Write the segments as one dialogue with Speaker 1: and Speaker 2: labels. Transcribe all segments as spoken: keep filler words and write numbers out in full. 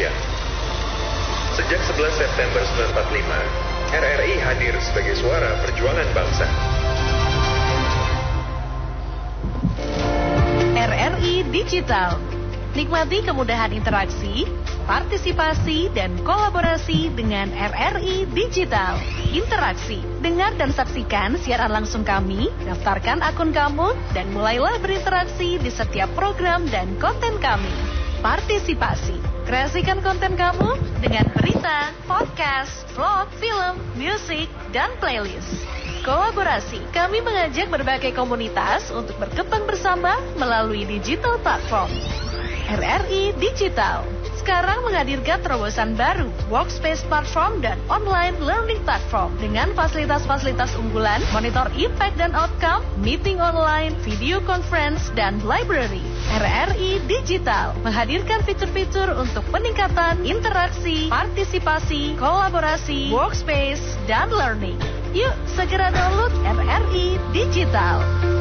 Speaker 1: Indonesia. Sejak sebelas September seribu sembilan ratus empat puluh lima, R R I hadir sebagai suara perjuangan bangsa.
Speaker 2: R R I Digital. Nikmati kemudahan interaksi, partisipasi, dan kolaborasi dengan R R I Digital. Interaksi, dengar dan saksikan siaran langsung kami, daftarkan akun kamu, dan mulailah berinteraksi di setiap program dan konten kami. Partisipasi, kreasikan konten kamu dengan berita, podcast, vlog, film, musik, dan playlist. Kolaborasi, kami mengajak berbagai komunitas untuk berkembang bersama melalui digital platform. R R I Digital sekarang menghadirkan terobosan baru, workspace platform dan online learning platform dengan fasilitas-fasilitas unggulan, monitor impact dan outcome, meeting online, video conference, dan library. R R I Digital menghadirkan fitur-fitur untuk peningkatan interaksi, partisipasi, kolaborasi, workspace, dan learning. Yuk, segera download R R I Digital.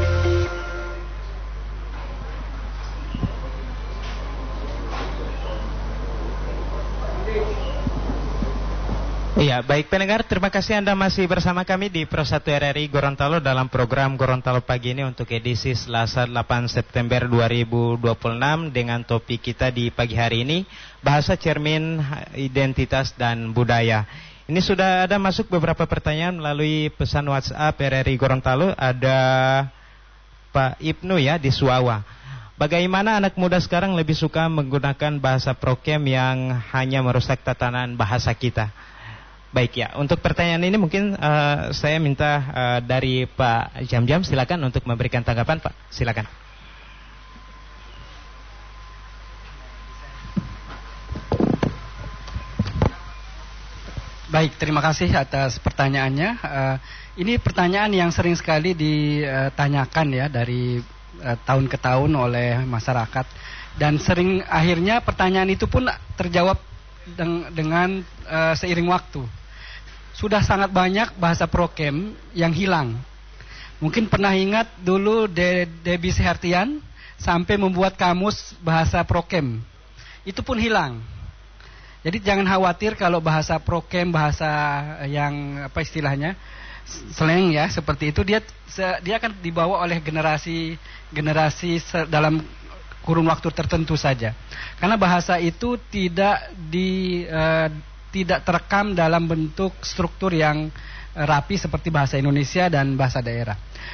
Speaker 3: Iya, baik pendengar, terima kasih Anda masih bersama kami di Pro satu R R I Gorontalo dalam program Gorontalo Pagi ini untuk edisi Selasa delapan September dua ribu dua puluh enam dengan topik kita di pagi hari ini, bahasa cermin identitas dan budaya. Ini sudah ada masuk beberapa pertanyaan melalui pesan WhatsApp R R I Gorontalo. Ada Pak Ibnu ya di Suawa. Bagaimana anak muda sekarang lebih suka menggunakan bahasa prokem yang hanya merusak tatanan bahasa kita? Baik ya, untuk pertanyaan ini mungkin uh, saya minta uh, dari Pak Jam-Jam, silakan untuk memberikan tanggapan Pak, silakan.
Speaker 4: Baik, terima kasih atas pertanyaannya. Uh, ini pertanyaan yang sering sekali ditanyakan ya dari uh, tahun ke tahun oleh masyarakat, dan sering akhirnya pertanyaan itu pun terjawab deng- dengan uh, seiring waktu. Sudah sangat banyak bahasa prokem yang hilang. Mungkin pernah ingat dulu De- Debbie Sehartian sampai membuat kamus bahasa prokem. Itu pun hilang. Jadi jangan khawatir kalau bahasa prokem, bahasa yang apa istilahnya, slang ya, seperti itu dia dia akan dibawa oleh generasi generasi dalam kurun waktu tertentu saja. Karena bahasa itu tidak di uh, tidak terekam dalam bentuk struktur yang rapi seperti bahasa Indonesia dan bahasa daerah,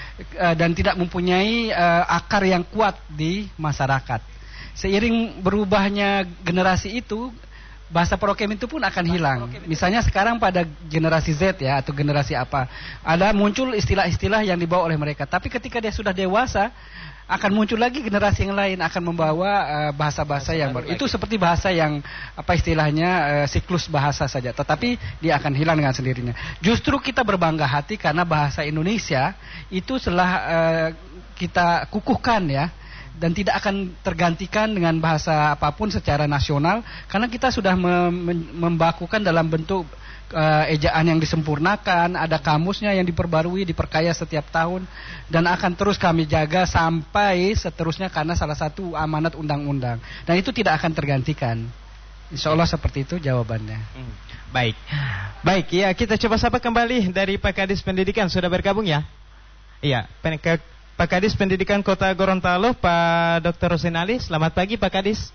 Speaker 4: dan tidak mempunyai akar yang kuat di masyarakat. Seiring berubahnya generasi itu, bahasa prokem itu pun akan hilang. Misalnya sekarang pada generasi Z ya, atau generasi apa, ada muncul istilah-istilah yang dibawa oleh mereka, tapi ketika dia sudah dewasa akan muncul lagi generasi yang lain, akan membawa uh, bahasa-bahasa yang baru. Itu seperti bahasa yang apa istilahnya uh, siklus bahasa saja, tetapi dia akan hilang dengan sendirinya. Justru kita berbangga hati karena bahasa Indonesia itu telah uh, kita kukuhkan ya, dan tidak akan tergantikan dengan bahasa apapun secara nasional, karena kita sudah mem- membakukan dalam bentuk Uh, ejaan yang disempurnakan, ada kamusnya yang diperbarui, diperkaya setiap tahun, dan akan terus kami jaga sampai seterusnya karena salah satu amanat undang-undang, dan itu tidak akan tergantikan. Insya Allah seperti itu jawabannya.
Speaker 3: Hmm. Baik, baik ya, kita coba sapa kembali dari Pak Kadis Pendidikan, sudah bergabung ya? Iya, Pak Kadis Pendidikan Kota Gorontalo, Pak Doktor Rosinali. Selamat pagi Pak Kadis.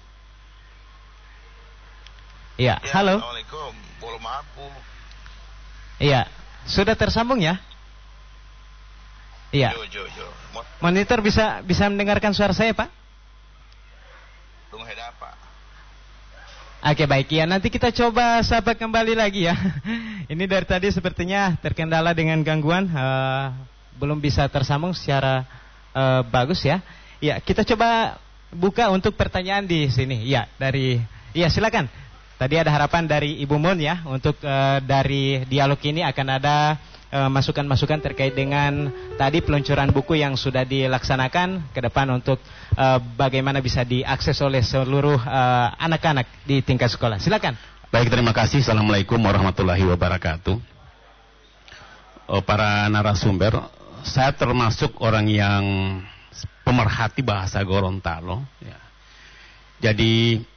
Speaker 3: Iya, ya, halo.
Speaker 5: Assalamualaikum. Belum aku.
Speaker 3: Iya, sudah tersambung ya? Iya.
Speaker 5: Jo, jo, jo.
Speaker 3: Monitor bisa bisa mendengarkan suara saya, Pak?
Speaker 5: Belum ada apa.
Speaker 3: Oke, baik ya. Nanti kita coba sapa kembali lagi ya. Ini dari tadi sepertinya terkendala dengan gangguan, uh, belum bisa tersambung secara uh, bagus ya. Ya, kita coba buka untuk pertanyaan di sini. Ya, dari Iya, silakan. Tadi ada harapan dari Ibu Mun ya, untuk uh, dari dialog ini akan ada uh, masukan-masukan terkait dengan tadi peluncuran buku yang sudah dilaksanakan ke depan untuk uh, bagaimana bisa diakses oleh seluruh uh, anak-anak di tingkat sekolah. Silakan.
Speaker 6: Baik, terima kasih. Assalamualaikum warahmatullahi wabarakatuh. Oh, para narasumber, saya termasuk orang yang pemerhati bahasa Gorontalo. Ya. Jadi